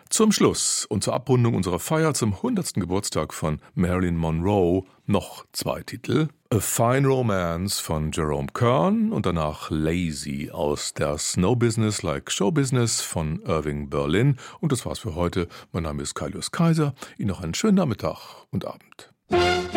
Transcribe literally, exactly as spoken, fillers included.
Zum Schluss und zur Abrundung unserer Feier zum hundertsten Geburtstag von Marilyn Monroe noch zwei Titel. A Fine Romance von Jerome Kern und danach Lazy aus der Snow Business Like Show Business von Irving Berlin. Und das war's für heute. Mein Name ist Kaius Kaiser. Ihnen noch einen schönen Nachmittag und Abend.